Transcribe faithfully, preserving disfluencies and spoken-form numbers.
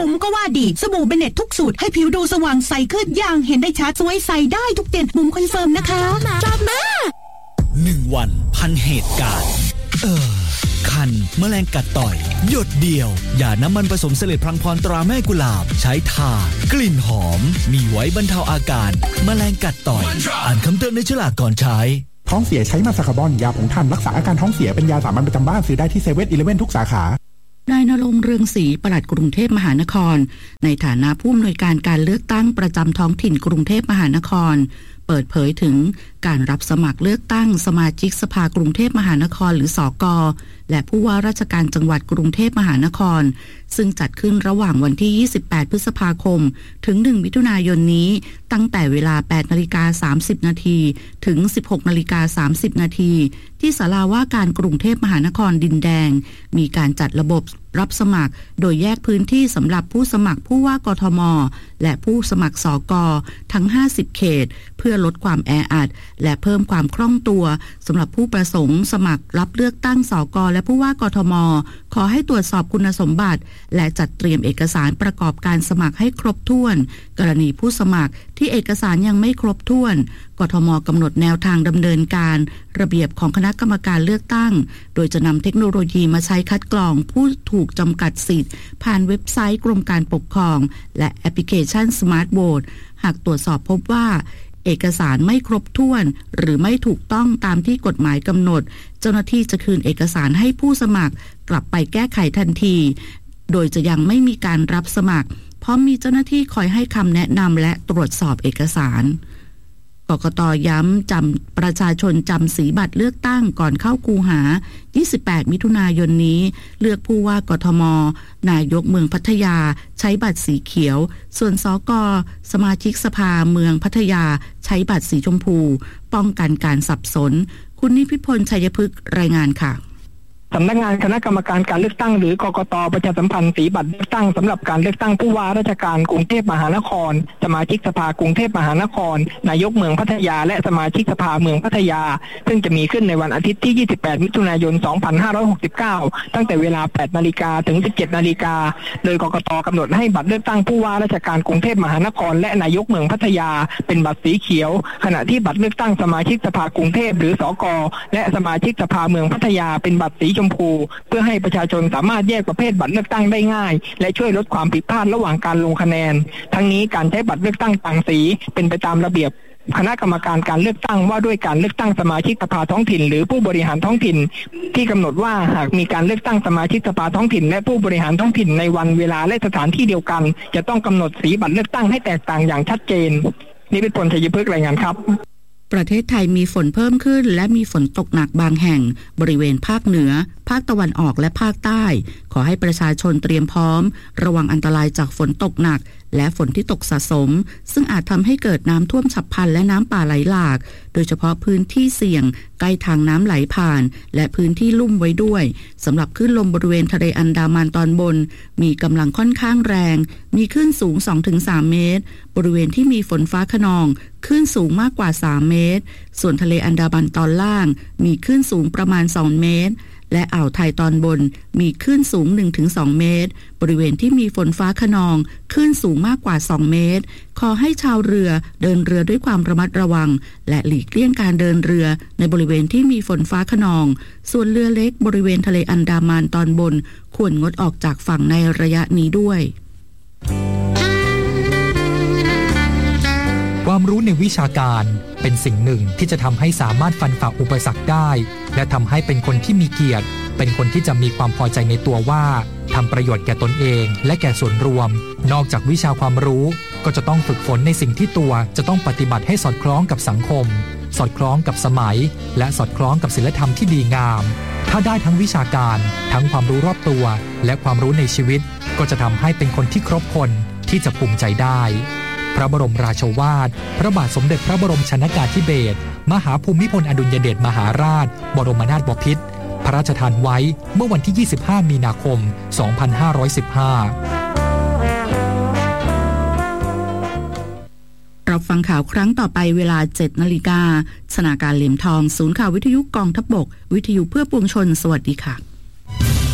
บุ๋มก็ว่าดีสบู่เบเนตทุกสูตรให้ผิวดูสว่างใสขึ้นอย่างเห็นได้ชัดสวยใสได้ทุกเดือนบุ๋มคอนเฟิร์มนะคะจบมาหนึ่งวันพันเหตุการณ์เออคันแมลงกัดต่อยหยดเดียวอย่าน้ำมันผสมเสลดพลังพรตราแม่กุหลาบใช้ทากลิ่นหอมมีไว้บรรเทาอาการแมลงกัดต่อยอ่านคำเตือนในฉลากก่อนใช้ท้องเสียใช้มาสคาร์บอนยาผงท่านรักษาอาการท้องเสียเป็นยาสามัญประจำบ้านซื้อได้ที่เซเว่นอีเลฟเว่นทุกสาขานายณรงค์เรืองศรีปลัดกรุงเทพมหานครในฐานะผู้อำนวยการการเลือกตั้งประจำท้องถิ่นกรุงเทพมหานครเปิดเผยถึงการรับสมัครเลือกตั้งสมาชิกสภากรุงเทพมหานครหรือสก.และผู้ว่าราชการจังหวัดกรุงเทพมหานครซึ่งจัดขึ้นระหว่างวันที่ยี่สิบแปดพฤษภาคมถึงหนึ่งมิถุนายนนี้ตั้งแต่เวลา แปดนาฬิกาสามสิบนาทีถึง สิบหกนาฬิกาสามสิบนาทีที่ศาลาว่าการกรุงเทพมหานครดินแดงมีการจัดระบบรับสมัครโดยแยกพื้นที่สำหรับผู้สมัครผู้ว่ากทมและผู้สมัครสก.ทั้งห้าสิบเขตเพื่อลดความแออัดและเพิ่มความคล่องตัวสำหรับผู้ประสงค์สมัครรับเลือกตั้งสก.และผู้ว่ากทมขอให้ตรวจสอบคุณสมบัติและจัดเตรียมเอกสารประกอบการสมัครให้ครบถ้วนกรณีผู้สมัครที่เอกสารยังไม่ครบถ้วนกทมกำหนดแนวทางดำเนินการระเบียบของคณะกรรมการเลือกตั้งโดยจะนำเทคโนโลยีมาใช้คัดกรองผู้ถูกจำกัดสิทธิ์ผ่านเว็บไซต์กรมการปกครองและแอปพลิเคชันสมาร์ทโหวตหากตรวจสอบพบว่าเอกสารไม่ครบถ้วนหรือไม่ถูกต้องตามที่กฎหมายกำหนดเจ้าหน้าที่จะคืนเอกสารให้ผู้สมัครกลับไปแก้ไขทันทีโดยจะยังไม่มีการรับสมัครพร้อมมีเจ้าหน้าที่คอยให้คำแนะนำและตรวจสอบเอกสารกกต.ย้ำจำประชาชนจำสีบัตรเลือกตั้งก่อนเข้าคูหายี่สิบแปดมิถุนายนนี้เลือกผู้ว่ากทมนายกเมืองพัทยาใช้บัตรสีเขียวส่วนสก.สมาชิกสภาเมืองพัทยาใช้บัตรสีชมพูป้องกันการสับสนคุณนิพิพลชัยพฤกษ์รายงานค่ะสำนักงานคณะกรรมการการเลือกตั้งหรือกกต.ประชาสัมพันธ์สีบัตรเลือกตั้งสำหรับการเลือกตั้งผู้ว่าราชการกรุงเทพมหานครสมาชิกสภากรุงเทพมหานครนายกเมืองพัทยาและสมาชิกสภาเมืองพัทยาซึ่งจะมีขึ้นในวันอาทิตย์ที่ยี่สิบแปดมิถุนายนสองพันห้าร้อยหกสิบเก้าตั้งแต่เวลา แปดนาฬิกาถึง สิบเจ็ดนาฬิกาโดยกกต.กำหนดให้บัตรเลือกตั้งผู้ว่าราชการกรุงเทพมหานครและนายกเมืองพัทยาเป็นบัตรสีเขียวขณะที่บัตรเลือกตั้งสมาชิกสภากรุงเทพหรือสก.และสมาชิกสภาเมืองพัทยาเป็นบัตรสีชมพูเพื่อให้ประชาชนสามารถแยกประเภทบัตรเลือกตั้งได้ง่ายและช่วยลดความผิดพลาดระหว่างการลงคะแนนทั้งนี้การใช้บัตรเลือกตั้งต่างสีเป็นไปตามระเบียบคณะกรรมการการเลือกตั้งว่าด้วยการเลือกตั้งสมาชิกสภาท้องถิ่นหรือผู้บริหารท้องถิ่นที่กำหนดว่าหากมีการเลือกตั้งสมาชิกสภาท้องถิ่นและผู้บริหารท้องถิ่นในวันเวลาและสถานที่เดียวกันจะต้องกำหนดสีบัตรเลือกตั้งให้แตกต่างอย่างชัดเจนนิพิพล ชัยพฤกษ์รายงานครับประเทศไทยมีฝนเพิ่มขึ้นและมีฝนตกหนักบางแห่งบริเวณภาคเหนือภาคตะวันออกและภาคใต้ขอให้ประชาชนเตรียมพร้อมระวังอันตรายจากฝนตกหนักและฝนที่ตกสะสมซึ่งอาจทำให้เกิดน้ำท่วมฉับพลันและน้ำป่าไหลหลากโดยเฉพาะพื้นที่เสี่ยงใกล้ทางน้ำไหลผ่านและพื้นที่ลุ่มไว้ด้วยสำหรับคลื่นลมบริเวณทะเลอันดามันตอนบนมีกำลังค่อนข้างแรงมีคลื่นสูง สองถึงสาม เมตรบริเวณที่มีฝนฟ้าคะนองคลื่นสูงมากกว่าสามเมตรส่วนทะเลอันดามันตอนล่างมีคลื่นสูงประมาณสองเมตรและอ่าวไทยตอนบนมีคลื่นสูง หนึ่งถึงสอง เมตรบริเวณที่มีฝนฟ้าคะนองคลื่นสูงมากกว่าสองเมตรขอให้ชาวเรือเดินเรือด้วยความระมัดระวังและหลีกเลี่ยงการเดินเรือในบริเวณที่มีฝนฟ้าคะนองส่วนเรือเล็กบริเวณทะเลอันดามันตอนบนควรงดออกจากฝั่งในระยะนี้ด้วยความรู้ในวิชาการเป็นสิ่งหนึ่งที่จะทำให้สามารถฟันฝ่าอุปสรรคได้และทำให้เป็นคนที่มีเกียรติเป็นคนที่จะมีความพอใจในตัวว่าทำประโยชน์แก่ตนเองและแก่ส่วนรวมนอกจากวิชาความรู้ก็จะต้องฝึกฝนในสิ่งที่ตัวจะต้องปฏิบัติให้สอดคล้องกับสังคมสอดคล้องกับสมัยและสอดคล้องกับศีลธรรมที่ดีงามถ้าได้ทั้งวิชาการทั้งความรู้รอบตัวและความรู้ในชีวิตก็จะทำให้เป็นคนที่ครบคนที่จะภูมิใจได้พระบรมราโชวาทพระบาทสมเด็จพระบรมชนกาธิเบศรมหาภูมิพลอดุลยเดชมหาราชบรมนาถบพิตรพระราชทานไว้เมื่อวันที่ยี่สิบห้ามีนาคมสองพันห้าร้อยสิบห้ารับฟังข่าวครั้งต่อไปเวลา เจ็ดนาฬิกา สนาการเหลี่ยมทองศูนย์ข่าววิทยุกองทัพบกวิทยุเพื่อปวงชนสวัสดีค่ะ